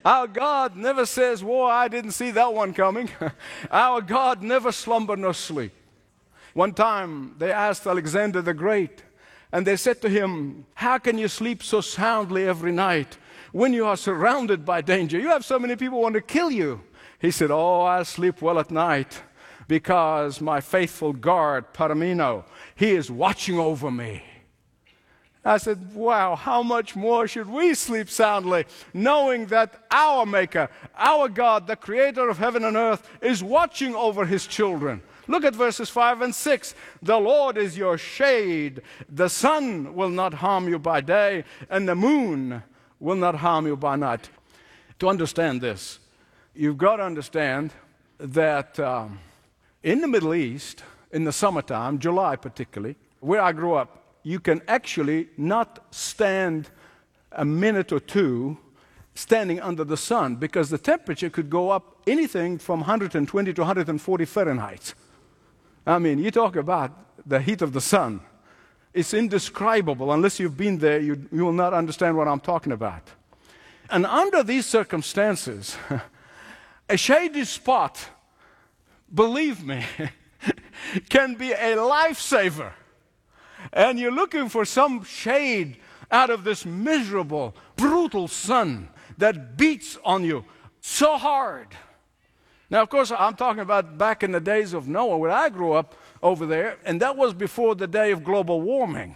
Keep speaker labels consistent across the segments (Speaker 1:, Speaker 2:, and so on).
Speaker 1: Our God never says, whoa, I didn't see that one coming. Our God never slumber nor sleep. One time they asked Alexander the Great, and they said to him, how can you sleep so soundly every night when you are surrounded by danger? You have so many people want to kill you. He said, oh, I sleep well at night because my faithful guard, Paramino, he is watching over me. I said, wow, how much more should we sleep soundly, knowing that our Maker, our God, the Creator of heaven and earth, is watching over His children. Look at verses 5 and 6. The Lord is your shade. The sun will not harm you by day, and the moon will not harm you by night. To understand this, you've got to understand that in the Middle East, in the summertime, July particularly, where I grew up, you can actually not stand a minute or two standing under the sun because the temperature could go up anything from 120 to 140 Fahrenheit. I mean, you talk about the heat of the sun. It's indescribable. Unless you've been there, you will not understand what I'm talking about. And under these circumstances, a shady spot, believe me, can be a lifesaver. And you're looking for some shade out of this miserable, brutal sun that beats on you so hard. Now, of course, I'm talking about back in the days of Noah, where I grew up over there, and that was before the day of global warming.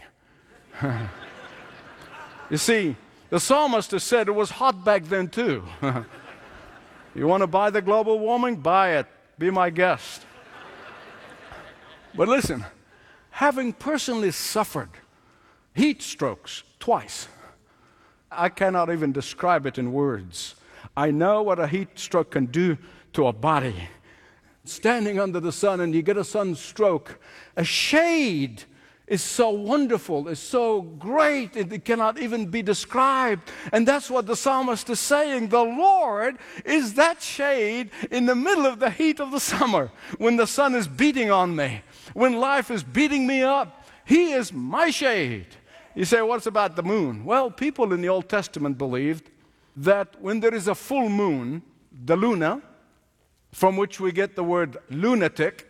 Speaker 1: You see, the psalmist has said it was hot back then too. You want to buy the global warming? Buy it. Be my guest. But listen, having personally suffered heat strokes twice, I cannot even describe it in words. I know what a heat stroke can do to a body. Standing under the sun and you get a sunstroke, a shade is so wonderful, it's so great, it cannot even be described. And that's what the psalmist is saying. The Lord is that shade in the middle of the heat of the summer, when the sun is beating on me, when life is beating me up. He is my shade. You say, what's about the moon? Well, people in the Old Testament believed that when there is a full moon, the luna, from which we get the word lunatic,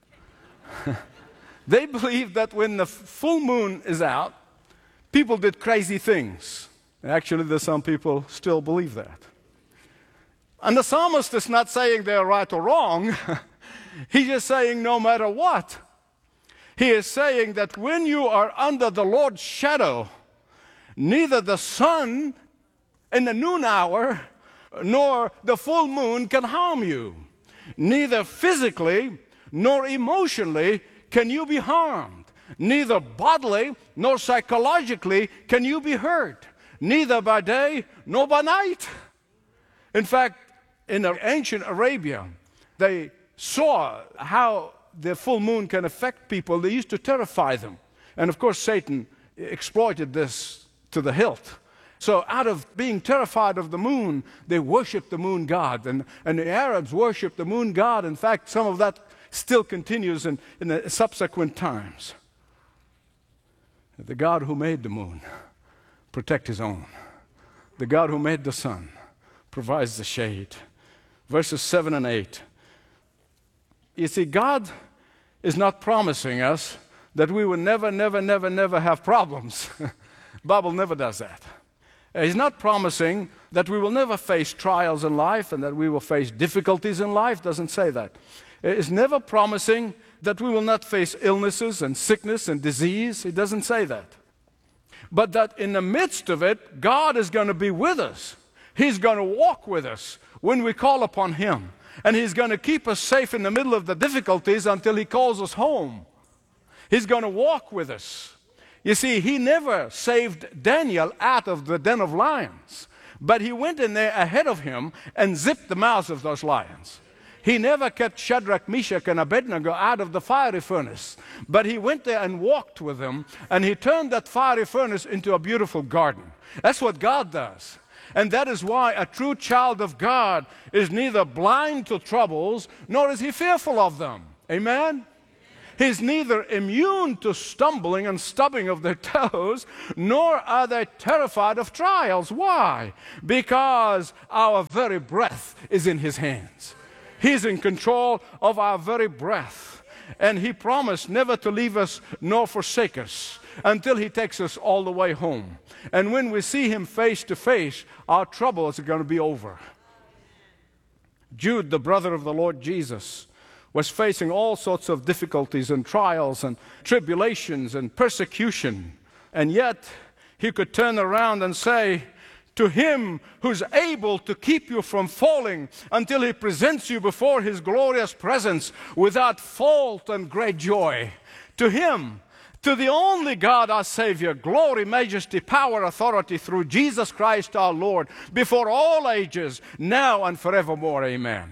Speaker 1: they believed that when the full moon is out, people did crazy things. Actually, there's some people still believe that. And the psalmist is not saying they're right or wrong. He's just saying no matter what. He is saying that when you are under the Lord's shadow, neither the sun in the noon hour nor the full moon can harm you. Neither physically nor emotionally can you be harmed. Neither bodily nor psychologically can you be hurt. Neither by day nor by night. In fact, in ancient Arabia, they saw how the full moon can affect people. They used to terrify them. And of course, Satan exploited this to the hilt. So out of being terrified of the moon, they worshiped the moon god. And the Arabs worshiped the moon god. In fact, some of that still continues in the subsequent times. The God who made the moon protect His own. The God who made the sun provides the shade. Verses 7 and 8. You see, God is not promising us that we will never have problems. The Bible never does that. He's not promising that we will never face trials in life and that we will face difficulties in life. Doesn't say that. It's never promising that we will not face illnesses and sickness and disease. It doesn't say that. But that in the midst of it, God is going to be with us. He's going to walk with us when we call upon Him. And He's going to keep us safe in the middle of the difficulties until He calls us home. He's going to walk with us. You see, He never saved Daniel out of the den of lions, but He went in there ahead of him and zipped the mouths of those lions. He never kept Shadrach, Meshach, and Abednego out of the fiery furnace, but He went there and walked with them, and He turned that fiery furnace into a beautiful garden. That's what God does. And that is why a true child of God is neither blind to troubles, nor is he fearful of them. Amen? He's neither immune to stumbling and stubbing of their toes, nor are they terrified of trials. Why? Because our very breath is in His hands. He's in control of our very breath. And He promised never to leave us nor forsake us until He takes us all the way home. And when we see Him face to face, our troubles are going to be over. Jude, the brother of the Lord Jesus, was facing all sorts of difficulties and trials and tribulations and persecution. And yet, he could turn around and say, to Him who's able to keep you from falling until He presents you before His glorious presence without fault and great joy. To Him, to the only God our Savior, glory, majesty, power, authority through Jesus Christ our Lord, before all ages, now and forevermore. Amen.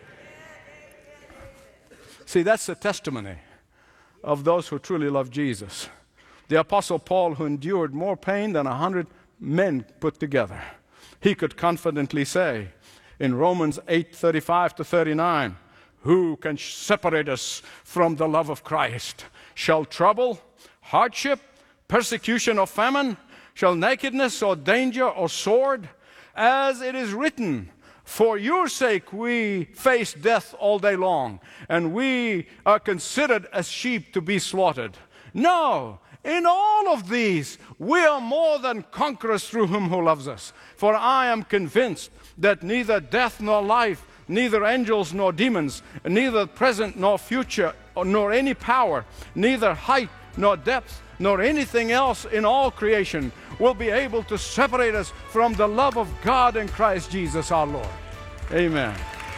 Speaker 1: See, that's the testimony of those who truly love Jesus. The Apostle Paul, who endured more pain than 100 men put together, he could confidently say in Romans 8:35-39, who can separate us from the love of Christ? Shall trouble, hardship, persecution or famine? Shall nakedness or danger or sword? As it is written, for your sake we face death all day long, and we are considered as sheep to be slaughtered. No, in all of these, we are more than conquerors through Him who loves us. For I am convinced that neither death nor life, neither angels nor demons, neither present nor future, nor any power, neither height nor depth, nor anything else in all creation will be able to separate us from the love of God in Christ Jesus our Lord. Amen.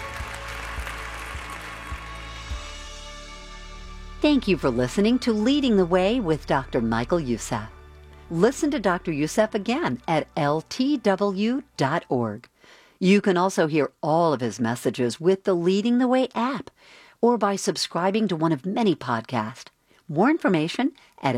Speaker 2: Thank you for listening to Leading the Way with Dr. Michael Youssef. Listen to Dr. Youssef again at ltw.org. You can also hear all of his messages with the Leading the Way app or by subscribing to one of many podcasts. More information at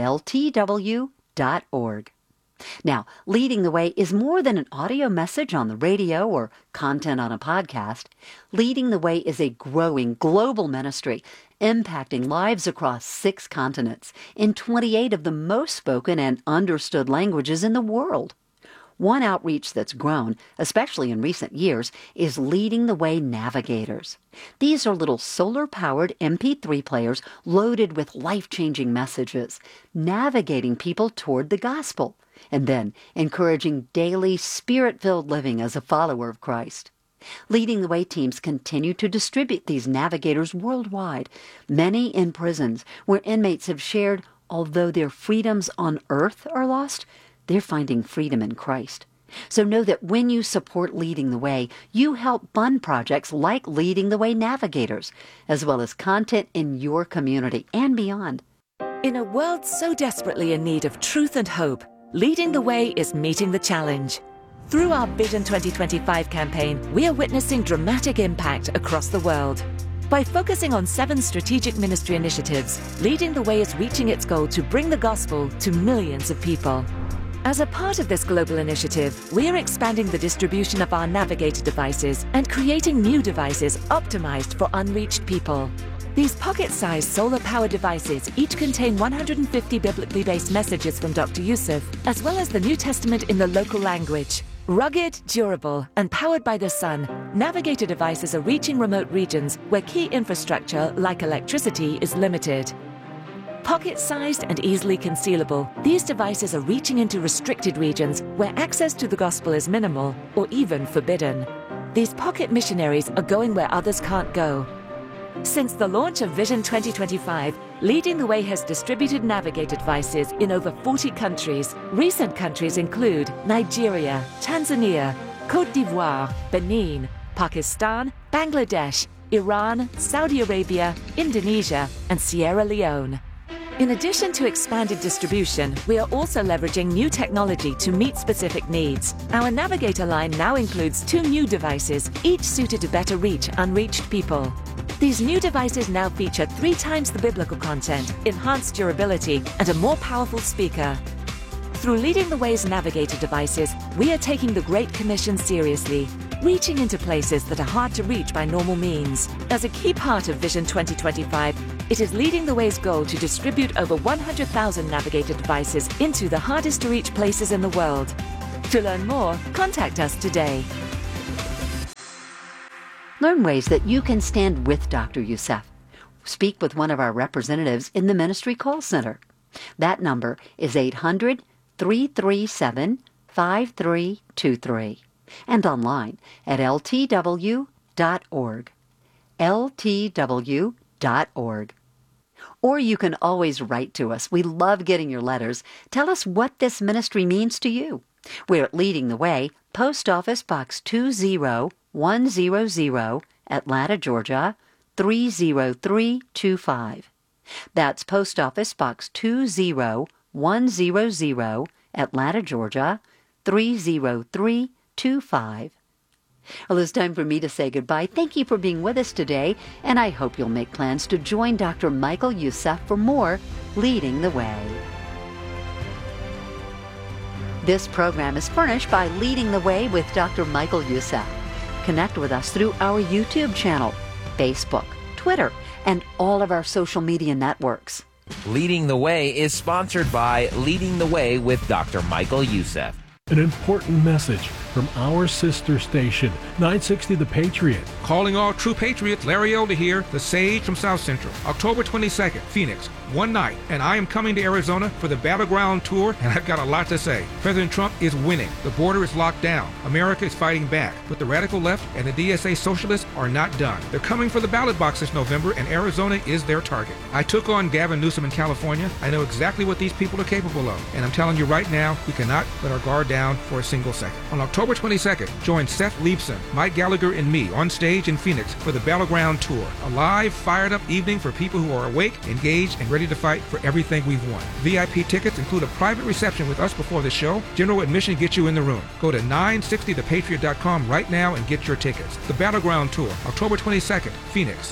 Speaker 2: ltw.org. Now, Leading the Way is more than an audio message on the radio or content on a podcast. Leading the Way is a growing global ministry impacting lives across 6 continents in 28 of the most spoken and understood languages in the world. One outreach that's grown, especially in recent years, is Leading the Way Navigators. These are little solar-powered MP3 players loaded with life-changing messages, navigating people toward the gospel, and then encouraging daily Spirit-filled living as a follower of Christ. Leading the Way teams continue to distribute these navigators worldwide, many in prisons where inmates have shared, although their freedoms on earth are lost, they're finding freedom in Christ. So know that when you support Leading the Way, you help fund projects like Leading the Way Navigators, as well as content in your community and beyond.
Speaker 3: In a world so desperately in need of truth and hope, Leading the Way is meeting the challenge. Through our Vision 2025 campaign, we are witnessing dramatic impact across the world. By focusing on 7 strategic ministry initiatives, Leading the Way is reaching its goal to bring the gospel to millions of people. As a part of this global initiative, we are expanding the distribution of our Navigator devices and creating new devices optimized for unreached people. These pocket-sized solar-powered devices each contain 150 biblically based messages from Dr. Youssef, as well as the New Testament in the local language. Rugged, durable, and powered by the sun, Navigator devices are reaching remote regions where key infrastructure, like electricity, is limited. Pocket-sized and easily concealable, these devices are reaching into restricted regions where access to the gospel is minimal or even forbidden. These pocket missionaries are going where others can't go. Since the launch of Vision 2025, Leading the Way has distributed Navigator devices in over 40 countries. Recent countries include Nigeria, Tanzania, Côte d'Ivoire, Benin, Pakistan, Bangladesh, Iran, Saudi Arabia, Indonesia, and Sierra Leone. In addition to expanded distribution, we are also leveraging new technology to meet specific needs. Our Navigator line now includes 2 new devices, each suited to better reach unreached people. These new devices now feature 3 times the biblical content, enhanced durability, and a more powerful speaker. Through Leading the Way's Navigator devices, we are taking the Great Commission seriously. reaching into places that are hard to reach by normal means. As a key part of Vision 2025, it is Leading the Way's goal to distribute over 100,000 navigator devices into the hardest to reach places in the world. To learn more, contact us today.
Speaker 2: Learn ways that you can stand with Dr. Youssef. Speak with one of our representatives in the Ministry Call Center. That number is 800-337-5323 and online at ltw.org. ltw.org. Or you can always write to us. We love getting your letters. Tell us what this ministry means to you. We're at Leading the Way, Post Office Box 20100, Atlanta, Georgia, 30325. That's Post Office Box 20100, Atlanta, Georgia, 30325. Well, it's time for me to say goodbye. Thank you for being with us today, and I hope you'll make plans to join Dr. Michael Youssef for more Leading the Way. This program is furnished by Leading the Way with Dr. Michael Youssef. Connect with us through our YouTube channel, Facebook, Twitter, and all of our social media networks.
Speaker 4: Leading the Way is sponsored by Leading the Way with Dr. Michael Youssef.
Speaker 5: An important message from our sister station, 960 The Patriot.
Speaker 6: Calling all true patriots, Larry Elder here, the Sage from South Central. October 22nd, Phoenix, one night, and I am coming to Arizona for the Battleground Tour, and I've got a lot to say. President Trump is winning. The border is locked down. America is fighting back. But the radical left and the DSA socialists are not done. They're coming for the ballot box this November, and Arizona is their target. I took on Gavin Newsom in California. I know exactly what these people are capable of, and I'm telling you right now, we cannot let our guard down for a single second. On October 22nd, join Seth Leibson, Mike Gallagher, and me on stage in Phoenix for the Battleground Tour. A live, fired-up evening for people who are awake, engaged, and ready to fight for everything we've won. VIP tickets include a private reception with us before the show. General admission gets you in the room. Go to 960thepatriot.com right now and get your tickets. The Battleground Tour, October 22nd, Phoenix.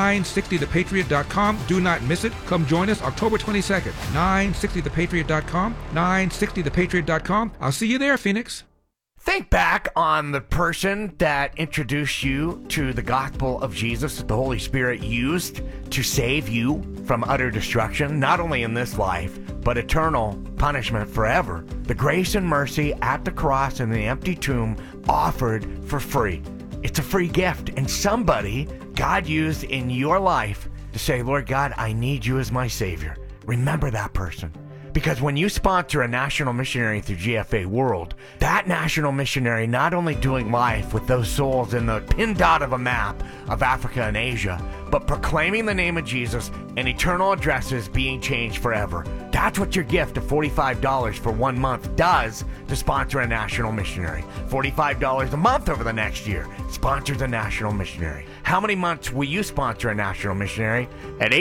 Speaker 6: 960thepatriot.com. Do not miss it. Come join us October 22nd. 960thepatriot.com. 960thepatriot.com. I'll see you there, Phoenix.
Speaker 7: Think back on the person that introduced you to the gospel of Jesus that the Holy Spirit used to save you from utter destruction, not only in this life, but eternal punishment forever. The grace and mercy at the cross and the empty tomb offered for free. It's a free gift, and somebody God used in your life to say, Lord God, I need you as my Savior. Remember that person. Because when you sponsor a national missionary through GFA World, that national missionary not only doing life with those souls in the pin dot of a map of Africa and Asia, but proclaiming the name of Jesus and eternal addresses being changed forever. That's what your gift of $45 for 1 month does to sponsor a national missionary. $45 a month over the next year sponsors a national missionary. How many months will you sponsor a national missionary? At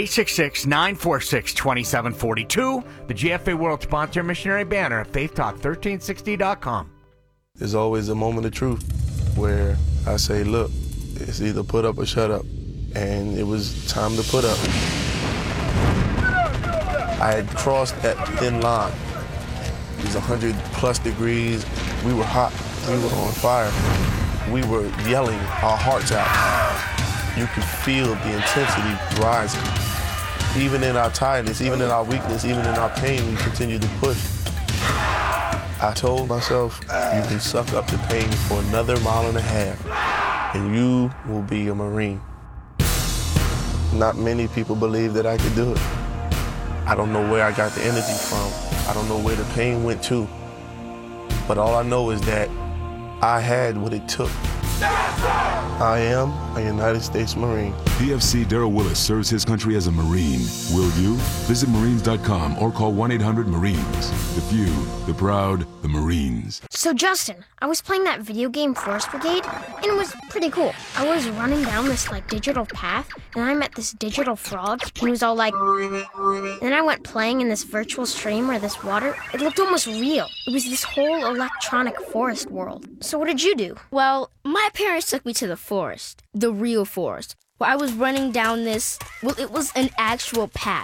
Speaker 7: 866-946-2742, the GFA World Sponsor Missionary banner at faithtalk1360.com.
Speaker 8: There's always a moment of truth where I say, look, it's either put up or shut up. And it was time to put up. I had crossed that thin line. It was 100 plus degrees. We were hot. We were on fire. We were yelling our hearts out. You could feel the intensity rising. Even in our tiredness, even in our weakness, even in our pain, we continued to push. I told myself, you can suck up the pain for another 1.5 miles, and you will be a Marine. Not many people believe that I could do it. I don't know where I got the energy from. I don't know where the pain went to. But all I know is that I had what it took. I am a United States Marine.
Speaker 9: PFC Darrell Willis serves his country as a Marine. Will you? Visit Marines.com or call 1-800-MARINES. The few, the proud, the Marines.
Speaker 10: So Justin, I was playing that video game Forest Brigade, and it was pretty cool. I was running down this digital path, and I met this digital frog. He was all like... And then I went playing in this virtual stream where this water, it looked almost real. It was this whole electronic forest world. So what did you do?
Speaker 11: Well, my parents took me to the forest, the real forest, where I was running down this, well, it was an actual path.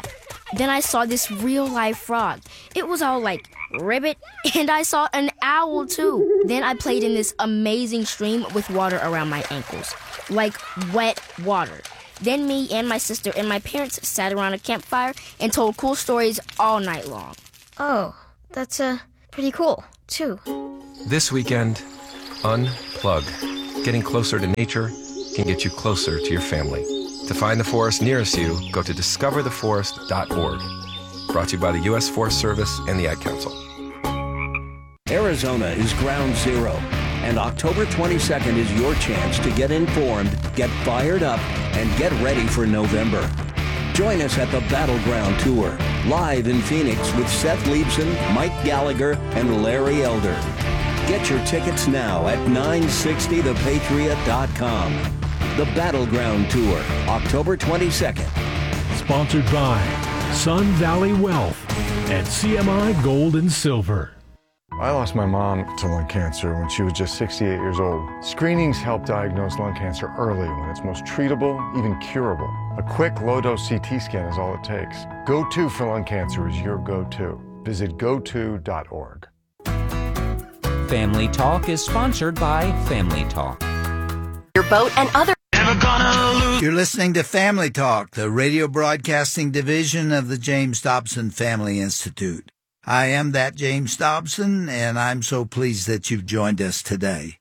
Speaker 11: Then I saw this real-life frog. It was all like ribbit, and I saw an owl too. Then I played in this amazing stream with water around my ankles, like wet water. Then me and my sister and my parents sat around a campfire and told cool stories all night long.
Speaker 10: Oh, that's pretty cool, too.
Speaker 12: This weekend, unplug. Getting closer to nature can get you closer to your family. To find the forest nearest you, go to discovertheforest.org. Brought to you by the U.S. Forest Service and the Ad Council.
Speaker 13: Arizona is ground zero, and October 22nd is your chance to get informed, get fired up, and get ready for November. Join us at the Battleground Tour, live in Phoenix with Seth Leibson, Mike Gallagher, and Larry Elder. Get your tickets now at 960thepatriot.com. The Battleground Tour, October 22nd.
Speaker 5: Sponsored by Sun Valley Wealth and CMI Gold and Silver.
Speaker 14: I lost my mom to lung cancer when she was just 68 years old. Screenings help diagnose lung cancer early when it's most treatable, even curable. A quick low-dose CT scan is all it takes. Go-To for lung cancer is your go-to. Visit goto.org.
Speaker 15: Family Talk is sponsored by Family Talk.
Speaker 16: Your boat and other.
Speaker 17: You're listening to Family Talk, the radio broadcasting division of the James Dobson Family Institute. I am that James Dobson, and I'm so pleased that you've joined us today.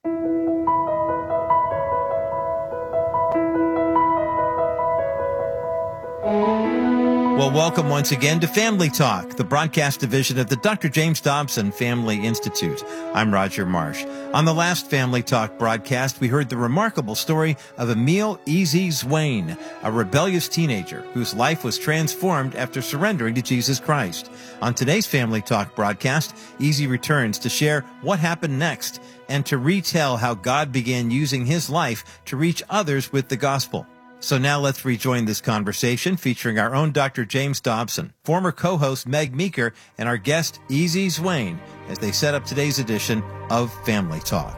Speaker 18: Well, welcome once again to Family Talk, the broadcast division of the Dr. James Dobson Family Institute. I'm Roger Marsh. On the last Family Talk broadcast, we heard the remarkable story of Emil Easy Zwane, a rebellious teenager whose life was transformed after surrendering to Jesus Christ. On today's Family Talk broadcast, Easy returns to share what happened next and to retell how God began using his life to reach others with the gospel. So now let's rejoin this conversation featuring our own Dr. James Dobson, former co-host Meg Meeker, and our guest Easy Zwane as they set up today's edition of Family Talk.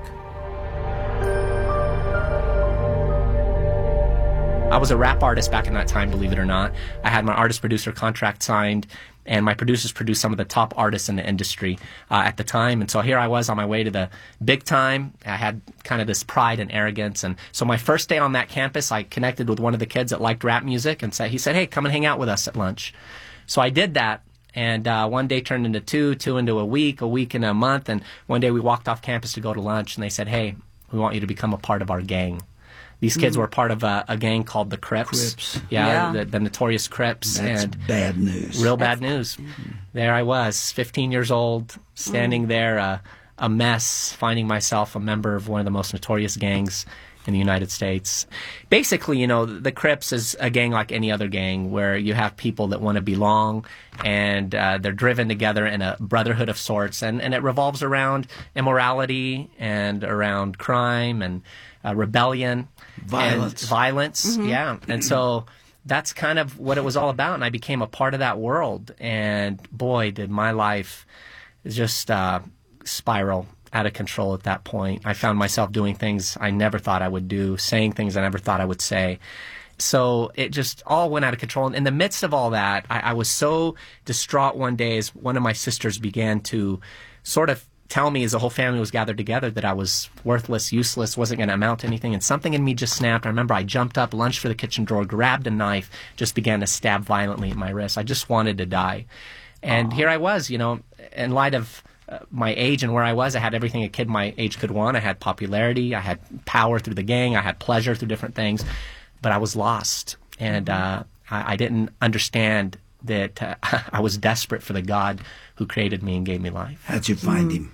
Speaker 19: I was a rap artist back in that time, believe it or not. I had my artist-producer contract signed, and my producers produced some of the top artists in the industry at the time. And so here I was on my way to the big time. I had kind of this pride and arrogance. And so my first day on that campus, I connected with one of the kids that liked rap music, and he said, hey, come and hang out with us at lunch. So I did that. And one day turned into two into a week into a month. And one day we walked off campus to go to lunch, and they said, hey, we want you to become a part of our gang. These kids were part of a gang called the Crips. Yeah. The notorious Crips.
Speaker 17: That's
Speaker 19: and
Speaker 17: bad news.
Speaker 19: Real bad news. There I was, 15 years old, standing there, a mess, finding myself a member of one of the most notorious gangs in the United States. Basically, you know, the Crips is a gang like any other gang where you have people that want to belong, and they're driven together in a brotherhood of sorts, and it revolves around immorality and around crime and rebellion. Violence. Yeah. And so that's kind of what it was all about, and I became a part of that world, and boy, did my life just spiral out of control at that point. I found myself doing things I never thought I would do, saying things I never thought I would say. So it just all went out of control. And in the midst of all that, I was so distraught one day as one of my sisters began to sort of tell me, as the whole family was gathered together, that I was worthless, useless, wasn't going to amount to anything. And something in me just snapped. I remember I jumped up, lunged for the kitchen drawer, grabbed a knife, just began to stab violently at my wrist. I just wanted to die. And here I was, you know, in light of my age and where I was, I had everything a kid my age could want. I had popularity, I had power through the gang, I had pleasure through different things, but I was lost. And I didn't understand that I was desperate for the God who created me and gave me life.
Speaker 17: How'd you find him?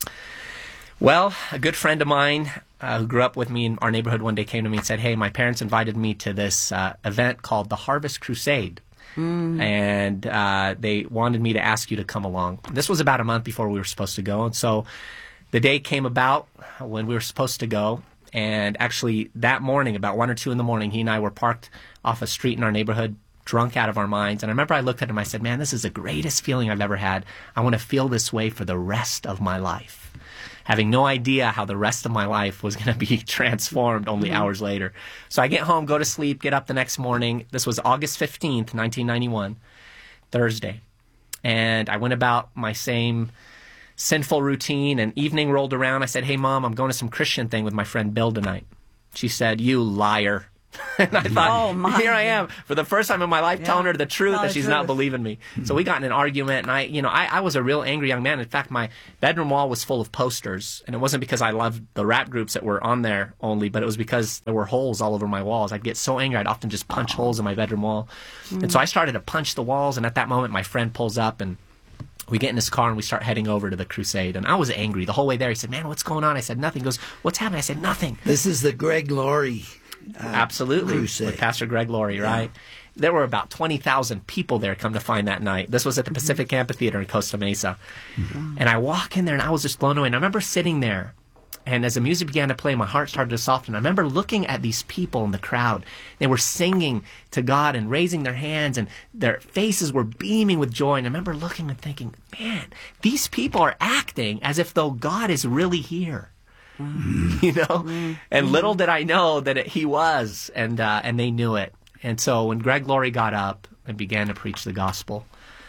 Speaker 19: Well, a good friend of mine who grew up with me in our neighborhood one day came to me and said, hey, my parents invited me to this event called the Harvest Crusade. And they wanted me to ask you to come along. This was about a month before we were supposed to go. And so the day came about when we were supposed to go. And actually that morning, about 1 or 2 in the morning, he and I were parked off a street in our neighborhood, drunk out of our minds. And I remember I looked at him, I said, man, this is the greatest feeling I've ever had. I want to feel this way for the rest of my life. Having no idea how the rest of my life was going to be transformed only hours later. So I get home, go to sleep, get up the next morning. This was August 15th, 1991. Thursday. And I went about my same sinful routine, and evening rolled around. I said, "Hey, Mom, I'm going to some Christian thing with my friend Bill tonight." She said, "You liar." And I thought, here I am for the first time in my life telling her the truth, and she's not believing me. So we got in an argument, and I was a real angry young man. In fact, my bedroom wall was full of posters, and it wasn't because I loved the rap groups that were on there only, but it was because there were holes all over my walls. I'd get so angry, I'd often just punch holes in my bedroom wall. And so I started to punch the walls, and at that moment, my friend pulls up, and we get in his car and we start heading over to the crusade. And I was angry the whole way there. He said, "Man, what's going on?" I said, "Nothing." He goes, "What's happening?" I said, "Nothing."
Speaker 17: This is the Greg Laurie
Speaker 19: Absolutely.
Speaker 17: crusade.
Speaker 19: With Pastor Greg Laurie, right? There were about 20,000 people there, come to find, that night. This was at the Pacific Amphitheater in Costa Mesa. And I walk in there and I was just blown away. And I remember sitting there, and as the music began to play, my heart started to soften. I remember looking at these people in the crowd. They were singing to God and raising their hands, and their faces were beaming with joy. And I remember looking and thinking, man, these people are acting as if though God is really here. You know? And little did I know that he was, and they knew it. And so when Greg Laurie got up and began to preach the gospel,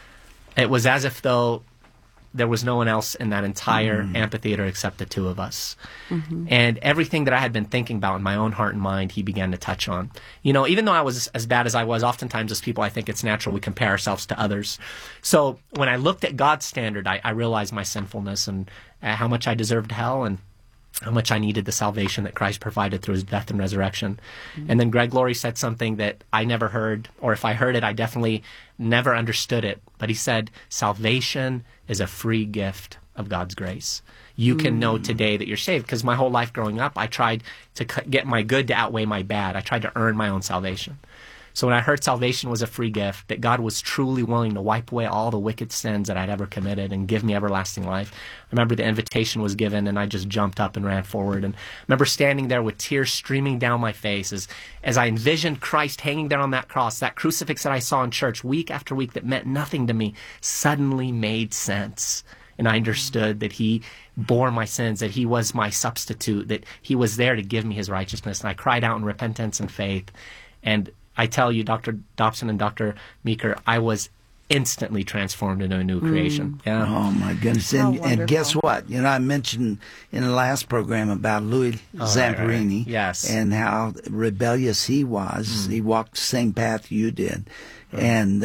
Speaker 19: it was as if though there was no one else in that entire amphitheater except the two of us. And everything that I had been thinking about in my own heart and mind, he began to touch on. You know, even though I was as bad as I was, oftentimes as people, I think it's natural we compare ourselves to others. So when I looked at God's standard, I realized my sinfulness and how much I deserved hell, and how much I needed the salvation that Christ provided through his death and resurrection. And then Greg Laurie said something that I never heard, or if I heard it, I definitely never understood it. But he said, salvation is a free gift of God's grace. You can know today that you're saved. Because my whole life growing up, I tried to get my good to outweigh my bad. I tried to earn my own salvation. So when I heard salvation was a free gift, that God was truly willing to wipe away all the wicked sins that I'd ever committed and give me everlasting life, I remember the invitation was given, and I just jumped up and ran forward. And I remember standing there with tears streaming down my face as I envisioned Christ hanging there on that cross. That crucifix that I saw in church week after week that meant nothing to me suddenly made sense. And I understood that he bore my sins, that he was my substitute, that he was there to give me his righteousness. And I cried out in repentance and faith. And I tell you, Dr. Dobson and Dr. Meeker, I was instantly transformed into a new creation. Yeah.
Speaker 17: Oh, my goodness. And guess what? You know, I mentioned in the last program about Louis Zamperini.
Speaker 19: Right. Yes.
Speaker 17: And how rebellious he was. He walked the same path you did. And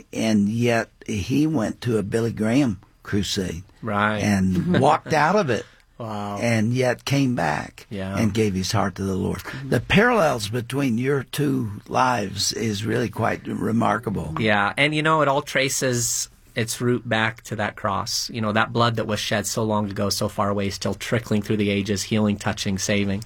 Speaker 17: yet he went to a Billy Graham crusade.
Speaker 19: Right.
Speaker 17: And walked out of it.
Speaker 19: Wow.
Speaker 17: And yet came back and gave his heart to the Lord. The parallels between your two lives is really quite remarkable.
Speaker 19: Yeah, and you know, it all traces its root back to that cross. You know, that blood that was shed so long ago, so far away, is still trickling through the ages, healing, touching, saving.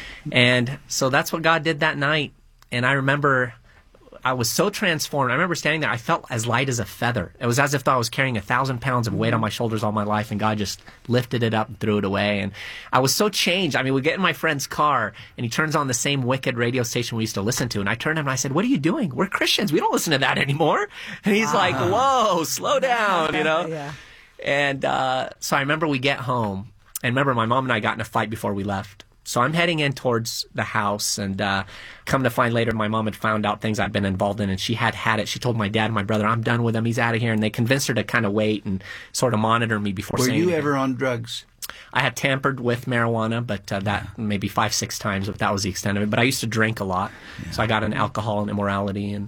Speaker 19: And so that's what God did that night. And I remember I was so transformed. I remember standing there. I felt as light as a feather. It was as if I was carrying 1,000 pounds of weight on my shoulders all my life, and God just lifted it up and threw it away. And I was so changed. I mean, we get in my friend's car, and he turns on the same wicked radio station we used to listen to. And I turned to him and I said, "What are you doing? We're Christians. We don't listen to that anymore." And he's like, "Whoa, slow down," you know? And so I remember we get home. And remember, my mom and I got in a fight before we left. So I'm heading in towards the house, and come to find later, my mom had found out things I'd been involved in, and she had it. She told my dad and my brother, "I'm done with him. He's out of here." And they convinced her to kind of wait and sort of monitor me before saying anything.
Speaker 17: Were you ever on drugs?
Speaker 19: I had tampered with marijuana, but that maybe 5-6 times, if that was the extent of it. But I used to drink a lot, so I got into alcohol and immorality. And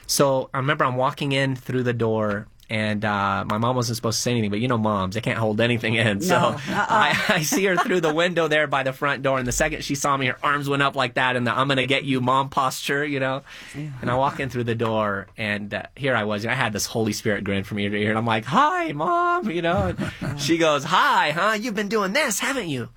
Speaker 19: so I remember I'm walking in through the door, and my mom wasn't supposed to say anything, but you know moms, they can't hold anything in. So I see her through the window there by the front door, and the second she saw me, her arms went up like that in the "I'm going to get you" mom posture, you know. And I walk in through the door, and here I was. I had this Holy Spirit grin from ear to ear, and I'm like, "Hi, Mom," you know. And she goes, "Hi, huh? You've been doing this, haven't you?"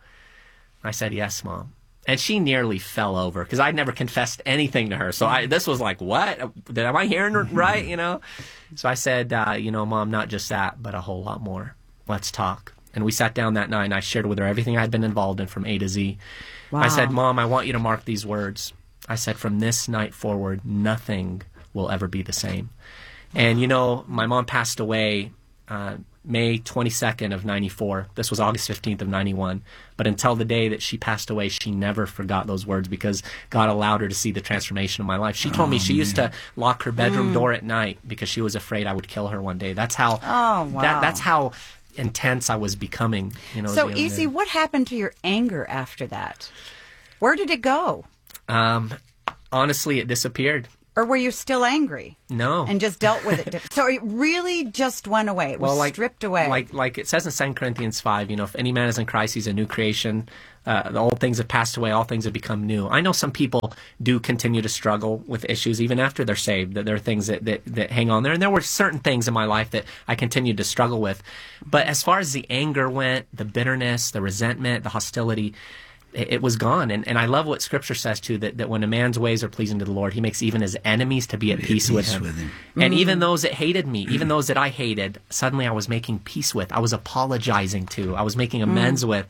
Speaker 19: I said, "Yes, Mom." And she nearly fell over because I'd never confessed anything to her. So this was like, what? Am I hearing right? You know? So I said, you know, Mom, not just that, but a whole lot more. Let's talk. And we sat down that night, and I shared with her everything I'd been involved in from A to Z. Wow. I said, "Mom, I want you to mark these words." I said, "From this night forward, nothing will ever be the same." And, you know, my mom passed away May 22nd of 94. This was August 15th of 91. But until the day that she passed away, she never forgot those words because God allowed her to see the transformation of my life. She told me she used to lock her bedroom door at night because she was afraid I would kill her one day. That's how that's how intense I was becoming. You know.
Speaker 20: So, Easy, what happened to your anger after that? Where did it go?
Speaker 19: Honestly, it disappeared.
Speaker 20: Or were you still angry?
Speaker 19: No.
Speaker 20: And just dealt with it? So it really just went away. It was stripped away.
Speaker 19: Like it says in 2 Corinthians 5, if any man is in Christ, he's a new creation. The old things have passed away, all things have become new. I know some people do continue to struggle with issues even after they're saved, that there are things that hang on there. And there were certain things in my life that I continued to struggle with. But as far as the anger went, the bitterness, the resentment, the hostility, it was gone. And I love what Scripture says, too, that when a man's ways are pleasing to the Lord, he makes even his enemies to be at peace with him. And even those that hated me, even those that I hated, suddenly I was making peace with. I was apologizing to. I was making amends with.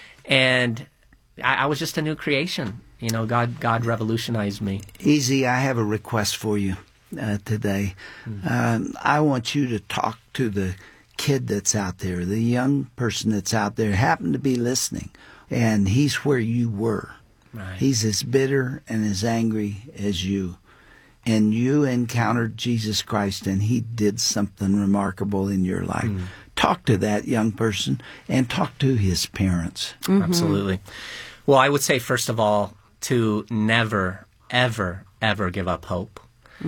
Speaker 19: And I was just a new creation. God revolutionized me.
Speaker 17: Easy, I have a request for you today. I want you to talk to the kid that's out there, the young person that's out there, happen to be listening. And he's where you were. Right. He's as bitter and as angry as you. And you encountered Jesus Christ, and he did something remarkable in your life. Talk to that young person and talk to his parents.
Speaker 19: Absolutely. Well, I would say, first of all, to never, ever, ever give up hope.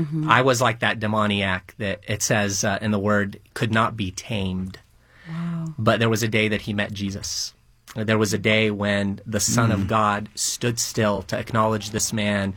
Speaker 19: I was like that demoniac that it says in the Word could not be tamed. Wow. But there was a day that he met Jesus. There was a day when the Son of God stood still to acknowledge this man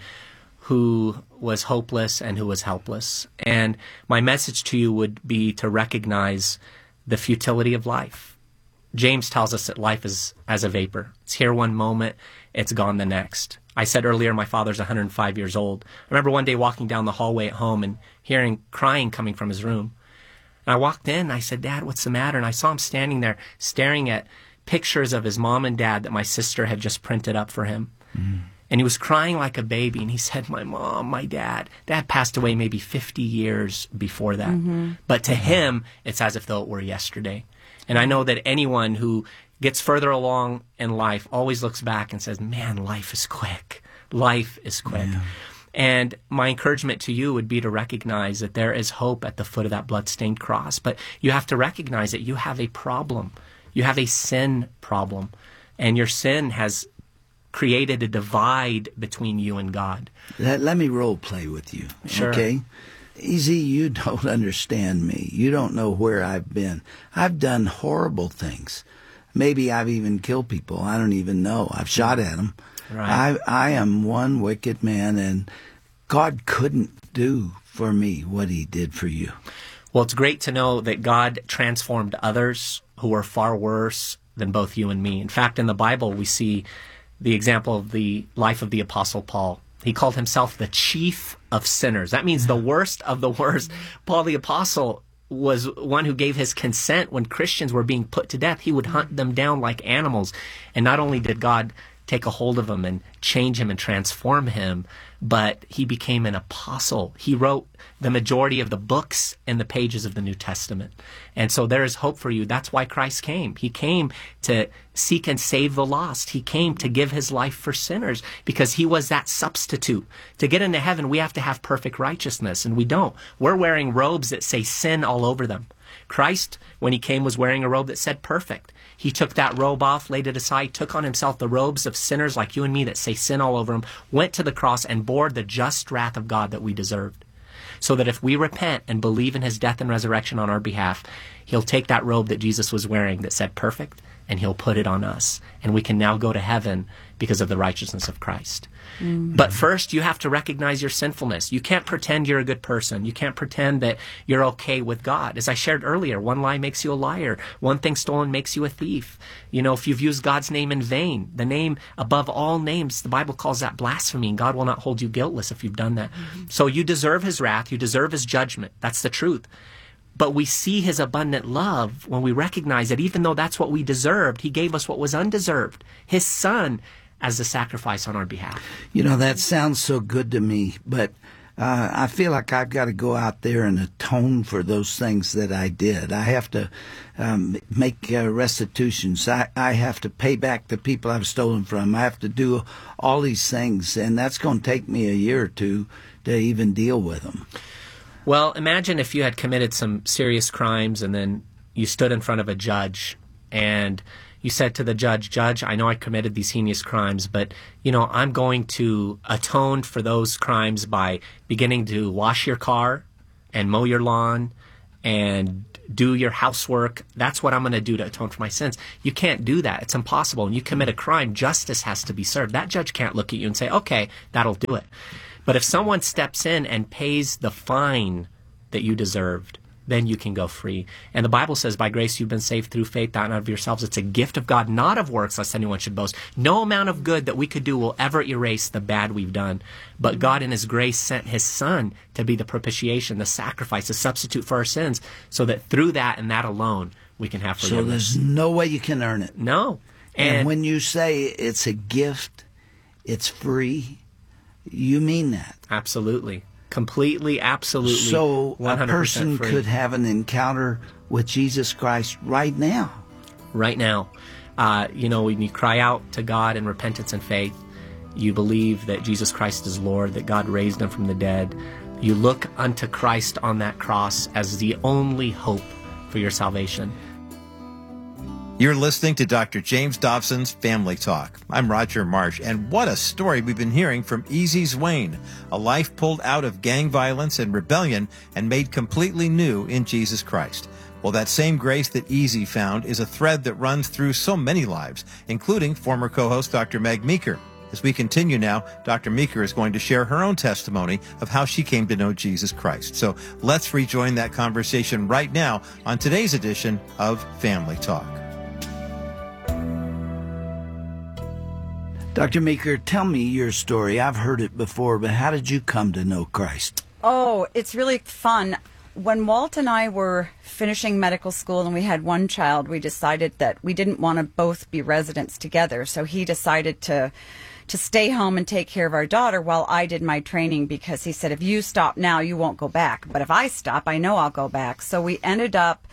Speaker 19: who was hopeless and who was helpless. And my message to you would be to recognize the futility of life. James tells us that life is as a vapor. It's here one moment, it's gone the next. I said earlier my father's 105 years old. I remember one day walking down the hallway at home and hearing crying coming from his room. And I walked in and I said, "Dad, what's the matter?" And I saw him standing there staring at pictures of his mom and dad that my sister had just printed up for him. And he was crying like a baby, and he said, "My mom, my dad passed away maybe 50 years before that." But to him, it's as if though it were yesterday. And I know that anyone who gets further along in life always looks back and says, "Man, life is quick. Life is quick." Yeah. And my encouragement to you would be to recognize that there is hope at the foot of that bloodstained cross. But you have to recognize that you have a problem. You have a sin problem, and your sin has created a divide between you and God.
Speaker 17: Let me role play with you,
Speaker 19: sure.
Speaker 17: Okay? Easy, you don't understand me. You don't know where I've been. I've done horrible things. Maybe I've even killed people. I don't even know. I've shot at them. Right. I am one wicked man, and God couldn't do for me what he did for you.
Speaker 19: Well, it's great to know that God transformed others who were far worse than both you and me. In fact, in the Bible, we see the example of the life of the Apostle Paul. He called himself the chief of sinners. That means the worst of the worst. Paul the Apostle was one who gave his consent when Christians were being put to death. He would hunt them down like animals. And not only did God take a hold of him and change him and transform him, but he became an apostle. He wrote the majority of the books and the pages of the New Testament. And so there is hope for you. That's why Christ came. He came to seek and save the lost. He came to give his life for sinners because he was that substitute. To get into heaven, we have to have perfect righteousness, and we don't. We're wearing robes that say sin all over them. Christ, when he came, was wearing a robe that said perfect. He took that robe off, laid it aside, took on himself the robes of sinners like you and me that say sin all over him, went to the cross and bore the just wrath of God that we deserved. So that if we repent and believe in his death and resurrection on our behalf, he'll take that robe that Jesus was wearing that said perfect, and he'll put it on us. And we can now go to heaven because of the righteousness of Christ. But first, you have to recognize your sinfulness. You can't pretend you're a good person. You can't pretend that you're okay with God. As I shared earlier, one lie makes you a liar. One thing stolen makes you a thief. You know, if you've used God's name in vain, the name above all names, the Bible calls that blasphemy, and God will not hold you guiltless if you've done that. So you deserve his wrath. You deserve his judgment. That's the truth. But we see his abundant love when we recognize that even though that's what we deserved, he gave us what was undeserved, his son, as the sacrifice on our behalf.
Speaker 17: You know, that sounds so good to me, but I feel like I've got to go out there and atone for those things that I did. I have to make restitutions. I have to pay back the people I've stolen from. I have to do all these things, and that's going to take me a year or two to even deal with them.
Speaker 19: Well, imagine if you had committed some serious crimes and then you stood in front of a judge and you said to the judge, "Judge, I know I committed these heinous crimes, but, I'm going to atone for those crimes by beginning to wash your car and mow your lawn and do your housework. That's what I'm going to do to atone for my sins." You can't do that. It's impossible. When you commit a crime, justice has to be served. That judge can't look at you and say, "Okay, that'll do it." But if someone steps in and pays the fine that you deserved, then you can go free. And the Bible says, by grace you've been saved through faith, not of yourselves. It's a gift of God, not of works, lest anyone should boast. No amount of good that we could do will ever erase the bad we've done. But God in His grace sent His Son to be the propitiation, the sacrifice, the substitute for our sins, so that through that and that alone, we can have forgiveness.
Speaker 17: So there's no way you can earn it.
Speaker 19: No.
Speaker 17: And when you say it's a gift, it's free, you mean that.
Speaker 19: Absolutely. Completely, absolutely.
Speaker 17: So
Speaker 19: 100%
Speaker 17: a person
Speaker 19: free.
Speaker 17: could have an encounter with Jesus Christ right now.
Speaker 19: Right now. When you cry out to God in repentance and faith, you believe that Jesus Christ is Lord, that God raised Him from the dead. You look unto Christ on that cross as the only hope for your salvation.
Speaker 18: You're listening to Dr. James Dobson's Family Talk. I'm Roger Marsh, and what a story we've been hearing from Easy Zwane, a life pulled out of gang violence and rebellion and made completely new in Jesus Christ. Well, that same grace that Easy found is a thread that runs through so many lives, including former co-host Dr. Meg Meeker. As we continue now, Dr. Meeker is going to share her own testimony of how she came to know Jesus Christ. So let's rejoin that conversation right now on today's edition of Family Talk.
Speaker 17: Dr. Meeker, tell me your story. I've heard it before, but how did you come to know Christ?
Speaker 20: Oh, it's really fun. When Walt and I were finishing medical school and we had one child, we decided that we didn't want to both be residents together. So he decided to stay home and take care of our daughter while I did my training, because he said, if you stop now, you won't go back. But if I stop, I know I'll go back. So we ended up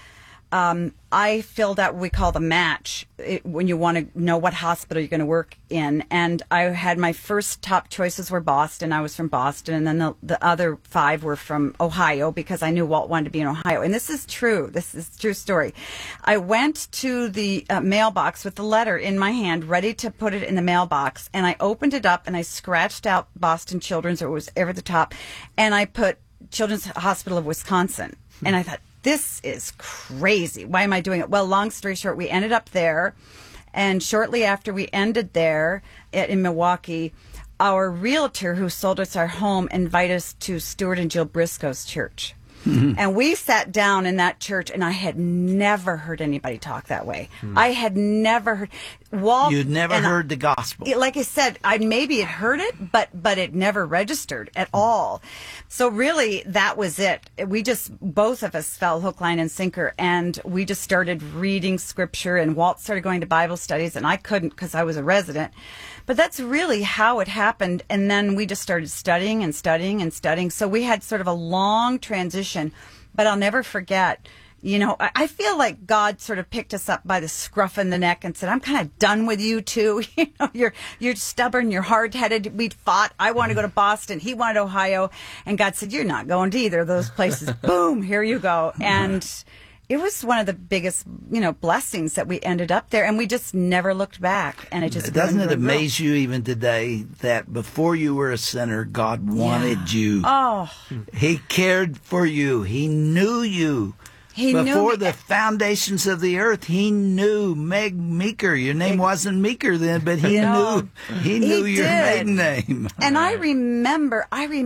Speaker 20: I filled out what we call the match when you want to know what hospital you're going to work in. And I had my first top choices were Boston. I was from Boston. And then the other 5 were from Ohio, because I knew Walt wanted to be in Ohio. And this is true. This is a true story. I went to the mailbox with the letter in my hand, ready to put it in the mailbox. And I opened it up and I scratched out Boston Children's, or it was ever at the top. And I put Children's Hospital of Wisconsin. And I thought, this is crazy. Why am I doing it? Well, long story short, we ended up there. And shortly after we ended there in Milwaukee, our realtor who sold us our home invited us to Stuart and Jill Briscoe's church. Mm-hmm. And we sat down in that church, and I had never heard anybody talk that way. I had never heard Walt.
Speaker 17: You'd never heard the gospel.
Speaker 20: Like I said, I maybe had heard it, but it never registered at all. So really, that was it. We just, both of us fell hook, line, and sinker, and we just started reading scripture, and Walt started going to Bible studies, and I couldn't because I was a resident. But that's really how it happened. And then we just started studying and studying and studying. So we had sort of a long transition. But I'll never forget, I feel like God sort of picked us up by the scruff of the neck and said, I'm kind of done with you two. You're stubborn, you're hard-headed. We'd fought. I wanted to go to Boston. He wanted Ohio. And God said, you're not going to either of those places. Boom, here you go. And it was one of the biggest, blessings that we ended up there, and we just never looked back. And it just
Speaker 17: doesn't it amaze you even today that before you were a sinner, God wanted you.
Speaker 20: Oh,
Speaker 17: He cared for you. He knew you. Before the foundations of the earth, He knew Meg Meeker. Your name wasn't Meeker then, but He knew. He knew your maiden name.
Speaker 20: And I remember,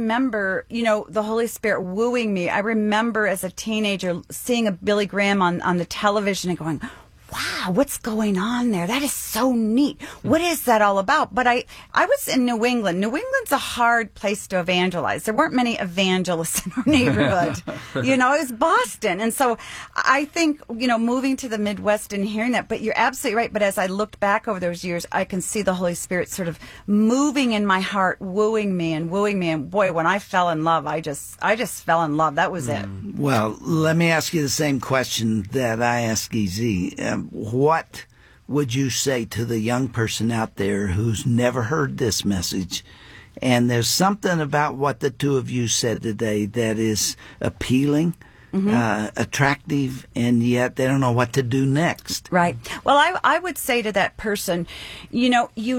Speaker 20: the Holy Spirit wooing me. I remember as a teenager seeing a Billy Graham on the television and going, wow, what's going on there? That is so neat. What is that all about? But I was in New England. New England's a hard place to evangelize. There weren't many evangelists in our neighborhood. It was Boston. And so I think, moving to the Midwest and hearing that, but you're absolutely right. But as I looked back over those years, I can see the Holy Spirit sort of moving in my heart, wooing me. And boy, when I fell in love, I just fell in love. That was it.
Speaker 17: Well, let me ask you the same question that I asked EZ. What would you say to the young person out there who's never heard this message? And there's something about what the two of you said today that is appealing, attractive, and yet they don't know what to do next.
Speaker 20: Right. Well, I would say to that person, in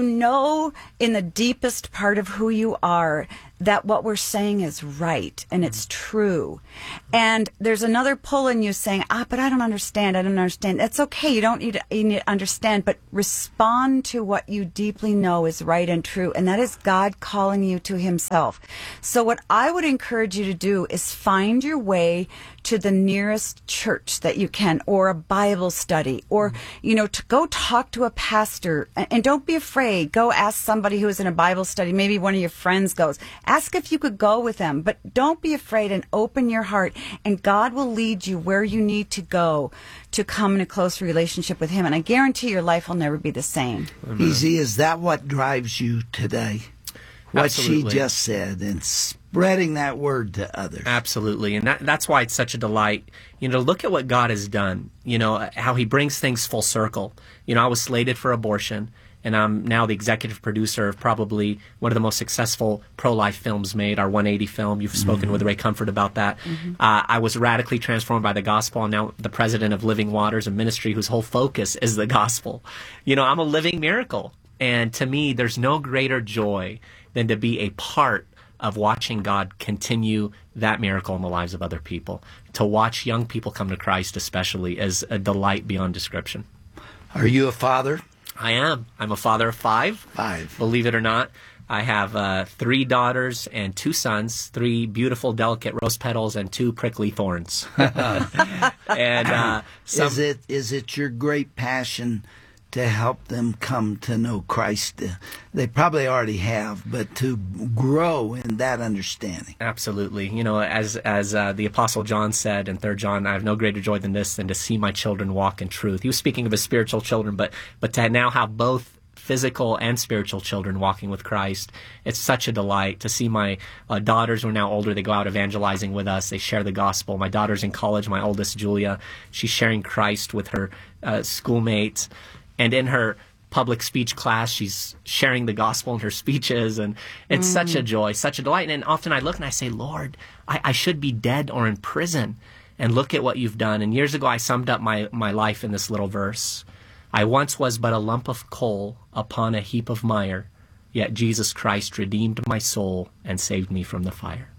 Speaker 20: the deepest part of who you are that what we're saying is right and it's true. And there's another pull in you saying, but I don't understand. That's okay. You don't need to understand, but respond to what you deeply know is right and true. And that is God calling you to himself. So what I would encourage you to do is find your way to the nearest church that you can, or a Bible study, or, to go talk to a pastor. And don't be afraid. Go ask somebody who is in a Bible study. Maybe one of your friends goes. Ask if you could go with them, but don't be afraid and open your heart, and God will lead you where you need to go to come in a close relationship with him. And I guarantee your life will never be the same.
Speaker 17: Easy, is that what drives you today? What
Speaker 19: Absolutely.
Speaker 17: she just said, and spreading that word to others.
Speaker 19: Absolutely. And that's why it's such a delight, look at what God has done, how he brings things full circle. I was slated for abortion, and I'm now the executive producer of probably one of the most successful pro-life films made, our 180 film. You've spoken with Ray Comfort about that. I was radically transformed by the gospel. I'm now the president of Living Waters, a ministry whose whole focus is the gospel. I'm a living miracle. And to me, there's no greater joy than to be a part of watching God continue that miracle in the lives of other people. To watch young people come to Christ especially is a delight beyond description.
Speaker 17: Are you a father?
Speaker 19: I am. I'm a father of 5. Believe it or not. I have 3 daughters and 2 sons, 3 beautiful, delicate rose petals and 2 prickly thorns. And
Speaker 17: is it your great passion to help them come to know Christ? They probably already have, but to grow in that understanding.
Speaker 19: Absolutely. As the Apostle John said in 3 John, I have no greater joy than this, than to see my children walk in truth. He was speaking of his spiritual children, but to now have both physical and spiritual children walking with Christ, it's such a delight to see my daughters who are now older. They go out evangelizing with us. They share the gospel. My daughter's in college. My oldest, Julia, she's sharing Christ with her schoolmates. And in her public speech class, she's sharing the gospel in her speeches. And it's such a joy, such a delight. And often I look and I say, Lord, I should be dead or in prison. And look at what you've done. And years ago, I summed up my life in this little verse. I once was but a lump of coal upon a heap of mire, yet Jesus Christ redeemed my soul and saved me from the fire.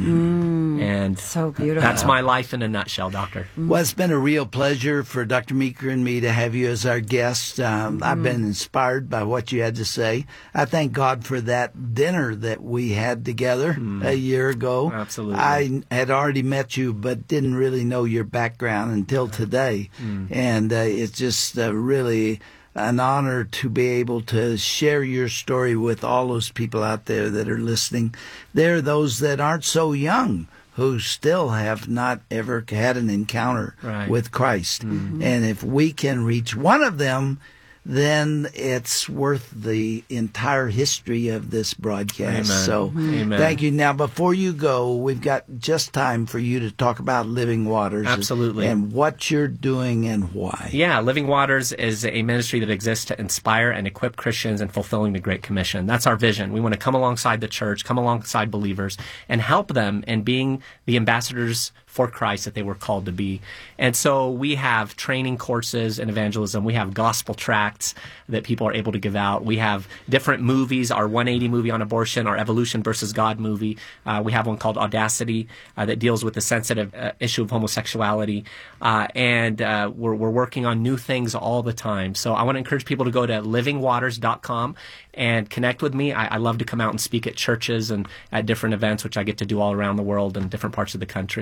Speaker 19: And
Speaker 20: so beautiful.
Speaker 19: That's my life in a nutshell, Doctor.
Speaker 17: Well, it's been a real pleasure for Dr. Meeker and me to have you as our guest. I've been inspired by what you had to say. I thank God for that dinner that we had together a year ago.
Speaker 19: Absolutely.
Speaker 17: I had already met you, but didn't really know your background until today. And it's just really an honor to be able to share your story with all those people out there that are listening. There are those that aren't so young who still have not ever had an encounter with Christ. And if we can reach one of them, then it's worth the entire history of this broadcast.
Speaker 19: Amen.
Speaker 17: So
Speaker 19: Amen.
Speaker 17: Thank you. Now, before you go, we've got just time for you to talk about Living Waters.
Speaker 19: Absolutely.
Speaker 17: And what you're doing and why.
Speaker 19: Yeah, Living Waters is a ministry that exists to inspire and equip Christians in fulfilling the Great Commission. That's our vision. We want to come alongside the church, come alongside believers, and help them in being the ambassadors for Christ that they were called to be. And so we have training courses in evangelism. We have gospel tracts that people are able to give out. We have different movies, our 180 movie on abortion, our Evolution versus God movie. We have one called Audacity that deals with the sensitive issue of homosexuality. And we're working on new things all the time. So I want to encourage people to go to livingwaters.com and connect with me. I love to come out and speak at churches and at different events, which I get to do all around the world and different parts of the country.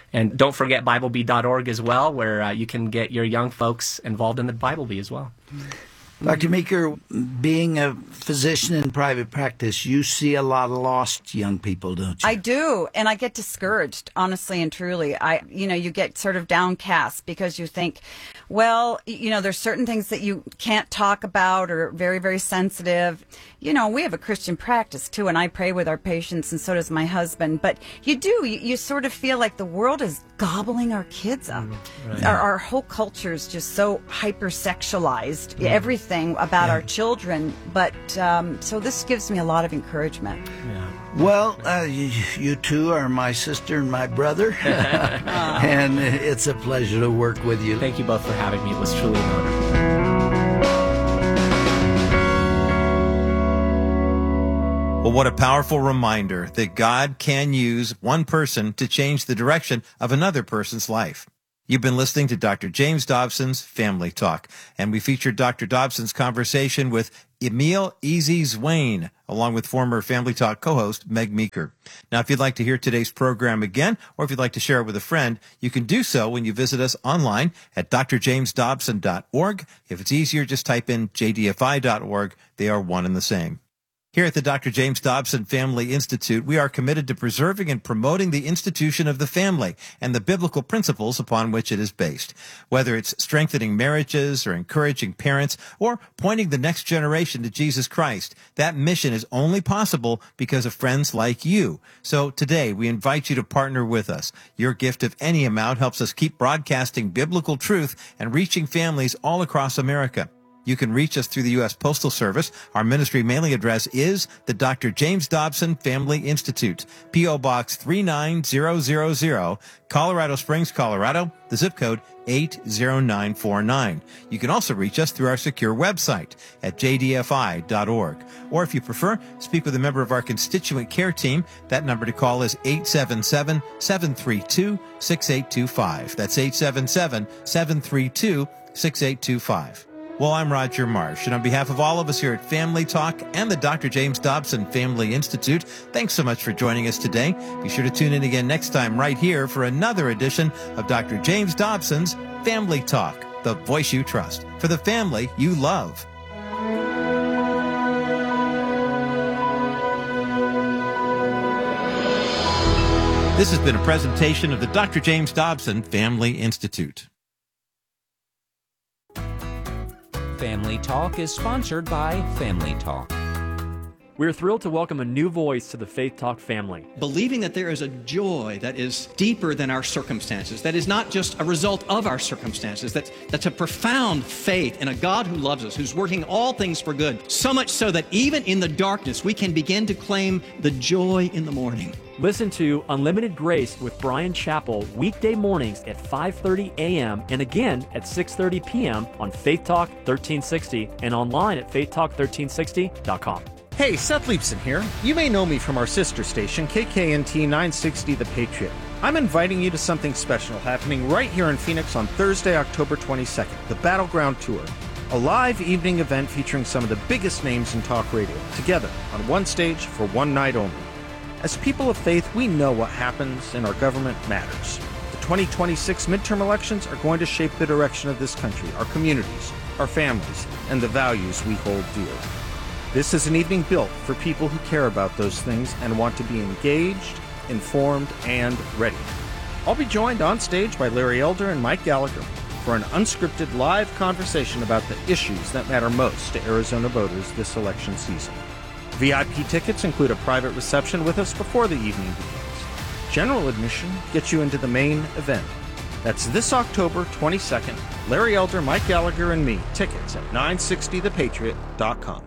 Speaker 19: And don't forget BibleBee.org as well, where you can get your young folks involved in the Bible Bee as well.
Speaker 17: Dr. Meeker, being a physician in private practice, you see a lot of lost young people, don't you?
Speaker 20: I do, and I get discouraged, honestly and truly. You get sort of downcast because you think, well, there's certain things that you can't talk about or very, very sensitive. We have a Christian practice too, and I pray with our patients, and so does my husband. But you sort of feel like the world is gobbling our kids up. Right. Our whole culture is just so hypersexualized, everything about our children. But so this gives me a lot of encouragement.
Speaker 17: Yeah. Well, you two are my sister and my brother, and it's a pleasure to work with you.
Speaker 19: Thank you both for having me. It was truly an honor.
Speaker 18: Well, what a powerful reminder that God can use one person to change the direction of another person's life. You've been listening to Dr. James Dobson's Family Talk, and we featured Dr. Dobson's conversation with Emil Easy Zwane, along with former Family Talk co-host Meg Meeker. Now, if you'd like to hear today's program again, or if you'd like to share it with a friend, you can do so when you visit us online at drjamesdobson.org. If it's easier, just type in jdfi.org. They are one and the same. Here at the Dr. James Dobson Family Institute, we are committed to preserving and promoting the institution of the family and the biblical principles upon which it is based. Whether it's strengthening marriages or encouraging parents or pointing the next generation to Jesus Christ, that mission is only possible because of friends like you. So today, we invite you to partner with us. Your gift of any amount helps us keep broadcasting biblical truth and reaching families all across America. You can reach us through the U.S. Postal Service. Our ministry mailing address is the Dr. James Dobson Family Institute, P.O. Box 39000, Colorado Springs, Colorado, the zip code 80949. You can also reach us through our secure website at jdfi.org. Or if you prefer, speak with a member of our constituent care team. That number to call is 877-732-6825. That's 877-732-6825. Well, I'm Roger Marsh, and on behalf of all of us here at Family Talk and the Dr. James Dobson Family Institute, thanks so much for joining us today. Be sure to tune in again next time right here for another edition of Dr. James Dobson's Family Talk, the voice you trust, for the family you love. This has been a presentation of the Dr. James Dobson Family Institute.
Speaker 15: Family Talk is sponsored by Family Talk.
Speaker 21: We're thrilled to welcome a new voice to the Faith Talk family.
Speaker 22: Believing that there is a joy that is deeper than our circumstances, that is not just a result of our circumstances, that's a profound faith in a God who loves us, who's working all things for good, so much so that even in the darkness, we can begin to claim the joy in the morning.
Speaker 21: Listen to Unlimited Grace with Brian Chappell weekday mornings at 5:30 a.m. and again at 6:30 p.m. on Faith Talk 1360 and online at faithtalk1360.com.
Speaker 23: Hey, Seth Leibson here. You may know me from our sister station, KKNT 960 The Patriot. I'm inviting you to something special happening right here in Phoenix on Thursday, October 22nd, the Battleground Tour. A live evening event featuring some of the biggest names in talk radio, together on one stage for one night only. As people of faith, we know what happens in our government matters. The 2026 midterm elections are going to shape the direction of this country, our communities, our families, and the values we hold dear. This is an evening built for people who care about those things and want to be engaged, informed, and ready. I'll be joined on stage by Larry Elder and Mike Gallagher for an unscripted live conversation about the issues that matter most to Arizona voters this election season. VIP tickets include a private reception with us before the evening begins. General admission gets you into the main event. That's this October 22nd. Larry Elder, Mike Gallagher, and me. Tickets at 960thepatriot.com.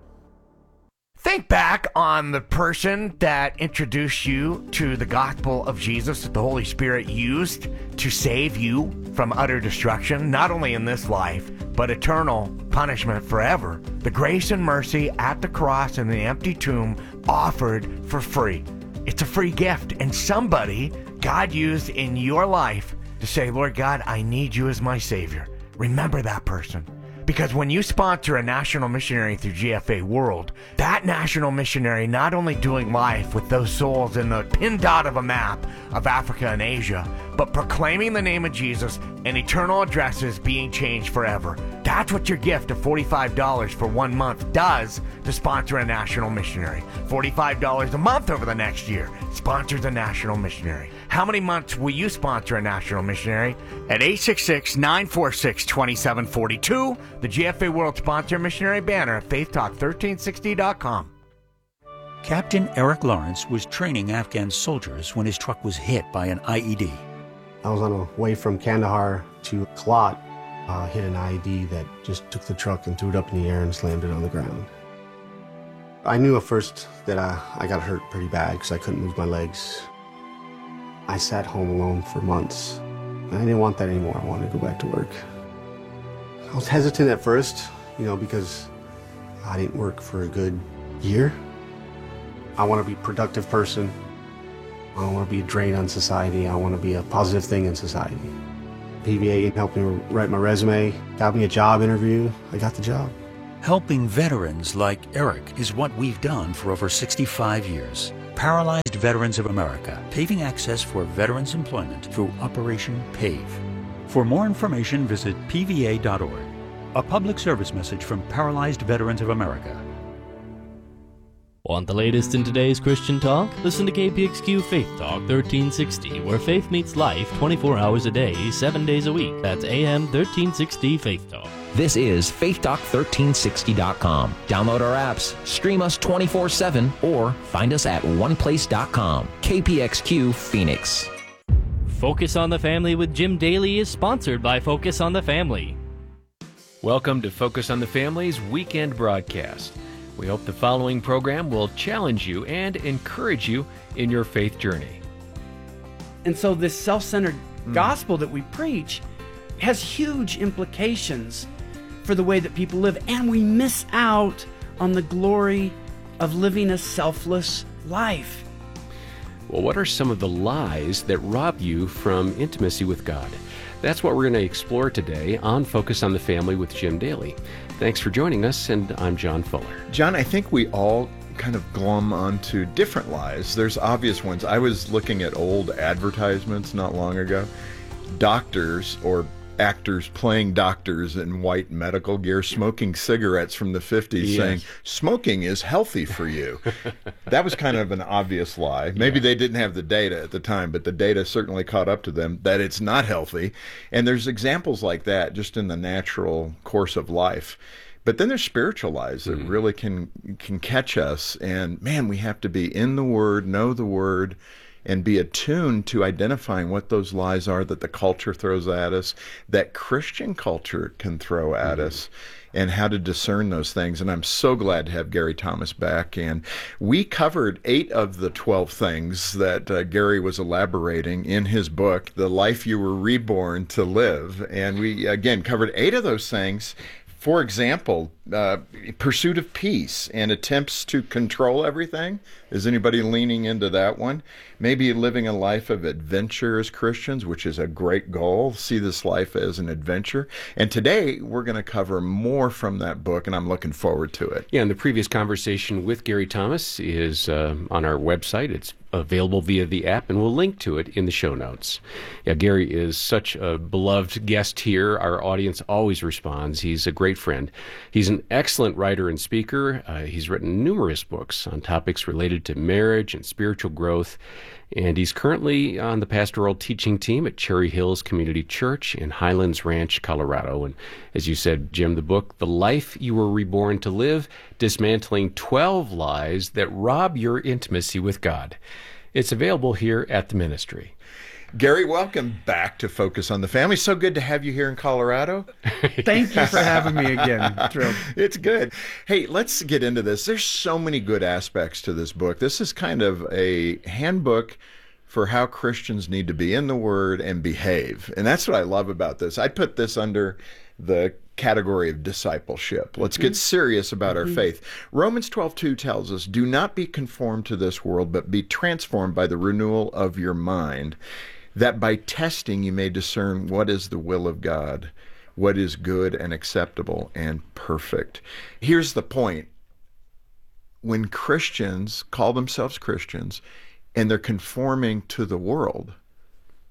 Speaker 7: Think back on the person that introduced you to the gospel of Jesus that the Holy Spirit used to save you from utter destruction, not only in this life, but eternal punishment forever. The grace and mercy at the cross and the empty tomb offered for free. It's a free gift, and somebody God used in your life to say, Lord God, I need you as my Savior. Remember that person. Because when you sponsor a national missionary through GFA World, that national missionary not only doing life with those souls in the pin dot of a map of Africa and Asia, but proclaiming the name of Jesus and eternal addresses being changed forever. That's what your gift of $45 for 1 month does to sponsor a national missionary. $45 a month over the next year sponsors a national missionary. How many months will you sponsor a national missionary? At 866-946-2742, the GFA World Sponsor Missionary banner at faithtalk1360.com.
Speaker 1: Captain Eric Lawrence was training Afghan soldiers when his truck was hit by an IED.
Speaker 2: I was on a way from Kandahar to Kalat, hit an IED that just took the truck and threw it up in the air and slammed it on the ground. I knew at first that I got hurt pretty bad because I couldn't move my legs. I sat home alone for months. I didn't want that anymore. I wanted to go back to work. I was hesitant at first, because I didn't work for a good year. I want to be a productive person. I don't want to be a drain on society. I want to be a positive thing in society. PVA helped me write my resume, got me a job interview. I got the job.
Speaker 1: Helping veterans like Eric is what we've done for over 65 years. Paralyzed Veterans of America, paving access for veterans' employment through Operation PAVE. For more information, visit pva.org. A public service message from Paralyzed Veterans of America.
Speaker 3: Want the latest in today's Christian talk? Listen to KPXQ Faith Talk 1360, where faith meets life 24 hours a day, 7 days a week. That's AM 1360 Faith Talk.
Speaker 4: This is faithtalk1360.com. Download our apps, stream us 24/7, or find us at oneplace.com. KPXQ Phoenix.
Speaker 3: Focus on the Family with Jim Daly is sponsored by Focus on the Family.
Speaker 24: Welcome to Focus on the Family's weekend broadcast. We hope the following program will challenge you and encourage you in your faith journey.
Speaker 25: And so this self-centered gospel that we preach has huge implications for the way that people live, and we miss out on the glory of living a selfless life.
Speaker 24: Well, what are some of the lies that rob you from intimacy with God? That's what we're going to explore today on Focus on the Family with Jim Daly. Thanks for joining us, and I'm John Fuller.
Speaker 26: John, I think we all kind of glom onto different lies. There's obvious ones. I was looking at old advertisements not long ago. Doctors or actors playing doctors in white medical gear smoking cigarettes from the 50s saying smoking is healthy for you. That was kind of an obvious lie. Maybe they didn't have the data at the time, but the data certainly caught up to them that it's not healthy. And there's examples like that just in the natural course of life. But then there's spiritual lies that really can catch us. And man, we have to be in the Word, know the Word, and be attuned to identifying what those lies are that the culture throws at us, that Christian culture can throw at us, and how to discern those things. And I'm so glad to have Gary Thomas back. And we covered 8 of the 12 things that Gary was elaborating in his book, The Life You Were Reborn to Live. And we, again, covered 8 of those things. For example, pursuit of peace and attempts to control everything. Is anybody leaning into that one? Maybe living a life of adventure as Christians, which is a great goal. See this life as an adventure. And today, we're going to cover more from that book, and I'm looking forward to it.
Speaker 24: Yeah, and the previous conversation with Gary Thomas is on our website. It's available via the app, and we'll link to it in the show notes. Yeah, Gary is such a beloved guest here. Our audience always responds. He's a great friend. He's an excellent writer and speaker. He's written numerous books on topics related to marriage and spiritual growth, and he's currently on the pastoral teaching team at Cherry Hills Community Church in Highlands Ranch, Colorado. And as you said, Jim, the book, The Life You Were Reborn to Live, Dismantling 12 Lies That Rob Your Intimacy with God. It's available here at the ministry.
Speaker 26: Gary, welcome back to Focus on the Family. So good to have you here in Colorado.
Speaker 25: Thank you for having me again. Thrilled.
Speaker 26: It's good. Hey, let's get into this. There's so many good aspects to this book. This is kind of a handbook for how Christians need to be in the Word and behave. And that's what I love about this. I put this under the category of discipleship. Let's get serious about our faith. Romans 12:2 tells us, do not be conformed to this world, but be transformed by the renewal of your mind, that by testing you may discern what is the will of God, what is good and acceptable and perfect. Here's the point. When Christians call themselves Christians and they're conforming to the world,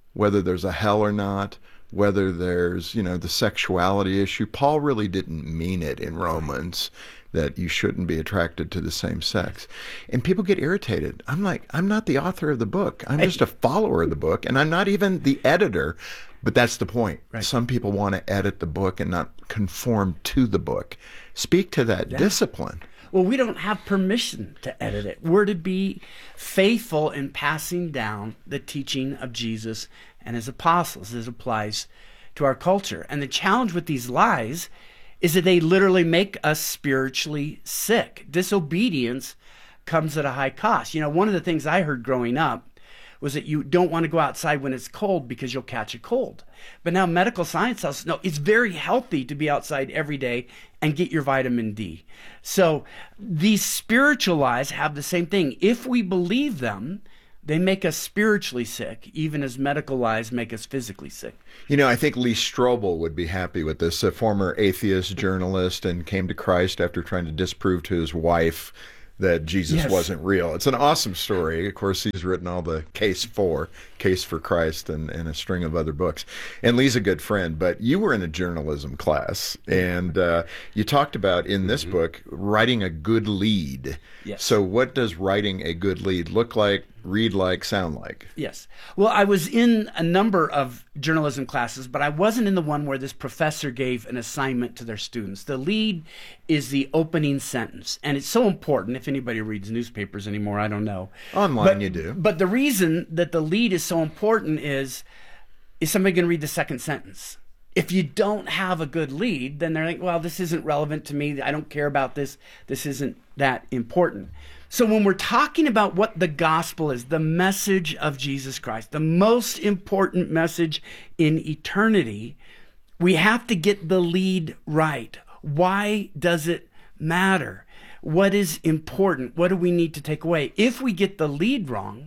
Speaker 26: whether there's a hell or not, whether there's, the sexuality issue. Paul really didn't mean it in Romans that you shouldn't be attracted to the same sex. And people get irritated. I'm like, I'm not the author of the book. I'm just a follower of the book, and I'm not even the editor. But that's the point. Right. Some people want to edit the book and not conform to the book. Speak to that discipline.
Speaker 25: Well, we don't have permission to edit it. We're to be faithful in passing down the teaching of Jesus and his apostles as it applies to our culture. And the challenge with these lies is that they literally make us spiritually sick. Disobedience comes at a high cost. One of the things I heard growing up was that you don't want to go outside when it's cold because you'll catch a cold. But now medical science tells us, no, it's very healthy to be outside every day and get your vitamin D. So these spiritual lies have the same thing. If we believe them, they make us spiritually sick, even as medical lies make us physically sick.
Speaker 26: I think Lee Strobel would be happy with this, a former atheist journalist, and came to Christ after trying to disprove to his wife that Jesus wasn't real. It's an awesome story. Of course, he's written all the Case for Christ and a string of other books. And Lee's a good friend, but you were in a journalism class, and you talked about in this book writing a good lead.
Speaker 25: Yes.
Speaker 26: So what does writing a good lead look like, read like, sound like?
Speaker 25: Yes. Well, I was in a number of journalism classes, but I wasn't in the one where this professor gave an assignment to their students. The lead is the opening sentence, and it's so important. If anybody reads newspapers anymore, I don't know.
Speaker 26: Online you do.
Speaker 25: But the reason that the lead is so important is somebody going to read the second sentence? If you don't have a good lead, then they're like, well, this isn't relevant to me. I don't care about this. This isn't that important. So when we're talking about what the gospel is, the message of Jesus Christ, the most important message in eternity, we have to get the lead right. Why does it matter? What is important? What do we need to take away? If we get the lead wrong,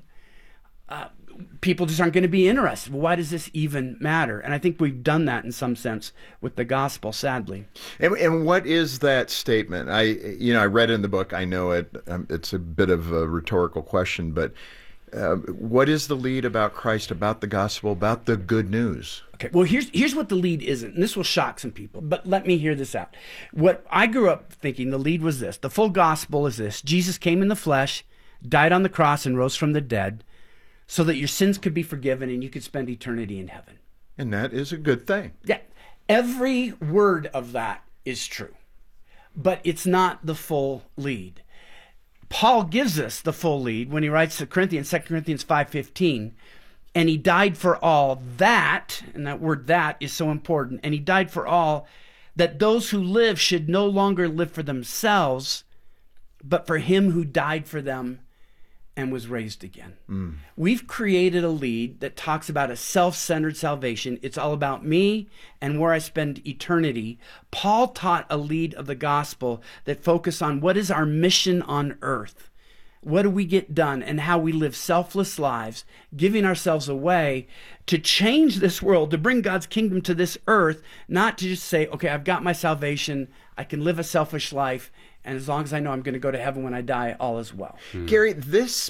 Speaker 25: people just aren't going to be interested. Well, why does this even matter? And I think we've done that in some sense with the gospel, sadly.
Speaker 26: And what is that statement? I read it in the book. I know it. It's a bit of a rhetorical question, but what is the lead about Christ, about the gospel, about the good news?
Speaker 25: Okay, well, here's what the lead isn't, and this will shock some people, but let me hear this out. What I grew up thinking the lead was this. The full gospel is this. Jesus came in the flesh, died on the cross, and rose from the dead, so that your sins could be forgiven and you could spend eternity in heaven.
Speaker 26: And that is a good thing.
Speaker 25: Yeah. Every word of that is true, but it's not the full lead. Paul gives us the full lead when he writes to Corinthians, 2 Corinthians 5:15, and he died for all that, and that word that is so important, and he died for all, that those who live should no longer live for themselves, but for him who died for them and was raised again. We've created a lead that talks about a self-centered salvation. It's all about me and where I spend eternity. Paul taught a lead of the gospel that focused on what is our mission on earth. What do we get done, and how we live selfless lives, giving ourselves away to change this world, to bring God's kingdom to this earth, not to just say, okay, I've got my salvation, I can live a selfish life, and as long as I know I'm going to go to heaven when I die, all is well.
Speaker 26: Gary, this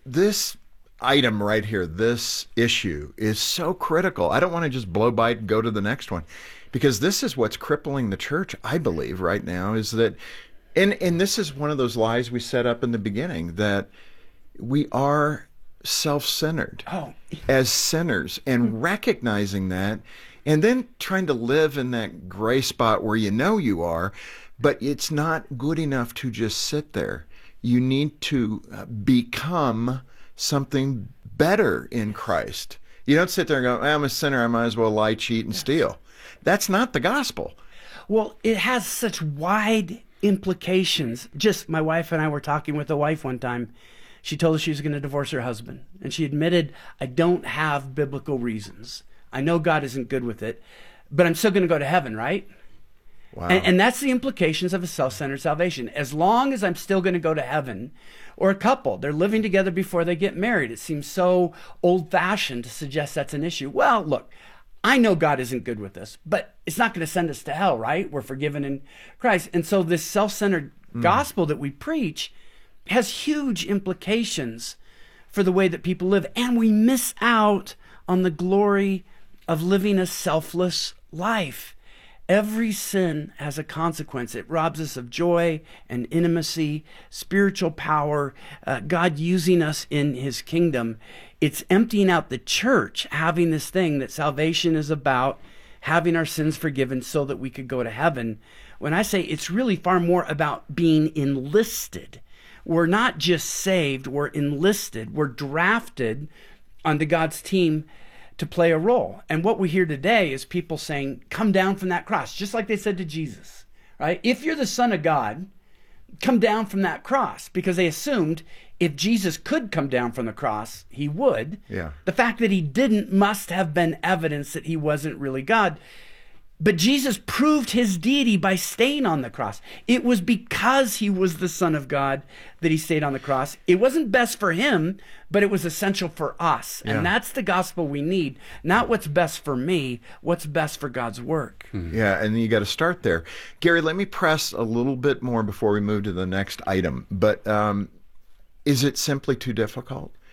Speaker 26: item right here, this issue is so critical. I don't want to just blow by it and go to the next one, because this is what's crippling the church, I believe, right now, is that, and this is one of those lies we set up in the beginning, that we are self-centered as sinners, and recognizing that, and then trying to live in that gray spot where you know you are, but it's not good enough to just sit there. You need to become something better in Christ. You don't sit there and go, I'm a sinner, I might as well lie, cheat, and steal. That's not the gospel.
Speaker 25: Well, it has such wide implications. Just my wife and I were talking with a wife one time. She told us she was going to divorce her husband. And she admitted, I don't have biblical reasons. I know God isn't good with it, but I'm still going to go to heaven, right?
Speaker 26: Wow.
Speaker 25: And that's the implications of a self-centered salvation. As long as I'm still going to go to heaven, or a couple, they're living together before they get married. It seems so old-fashioned to suggest that's an issue. Well, look, I know God isn't good with this, but it's not going to send us to hell, right? We're forgiven in Christ. And so this self-centered gospel that we preach has huge implications for the way that people live. And we miss out on the glory of living a selfless life. Every sin has a consequence. It robs us of joy and intimacy, spiritual power, God using us in his kingdom. It's emptying out the church, having this thing that salvation is about, having our sins forgiven so that we could go to heaven. When I say it's really far more about being enlisted. We're not just saved, we're enlisted. We're drafted onto God's team to play a role. And what we hear today is people saying, come down from that cross, just like they said to Jesus, right? If you're the Son of God, come down from that cross, because they assumed if Jesus could come down from the cross, he would.
Speaker 26: Yeah.
Speaker 25: The fact that he didn't must have been evidence that he wasn't really God. But Jesus proved his deity by staying on the cross. It was because he was the Son of God that he stayed on the cross. It wasn't best for him, but it was essential for us.
Speaker 26: Yeah.
Speaker 25: And that's the gospel we need. Not what's best for me, what's best for God's work.
Speaker 26: Yeah, and you got to start there. Gary, let me press a little bit more before we move to the next item. But is it simply too difficult?